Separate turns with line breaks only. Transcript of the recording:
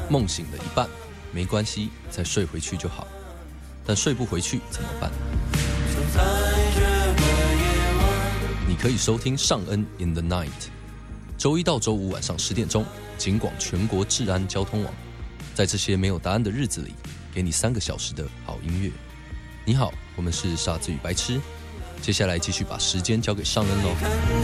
梦醒了一半，没关系，再睡回去就好。但睡不回去怎么办？你可以收听尚恩 in the night， 周一到周五晚上10点钟，警广全国治安交通网，在这些没有答案的日子里，给你3个小时的好音乐。你好，我们是傻子与白痴，接下来继续把时间交给尚恩喽。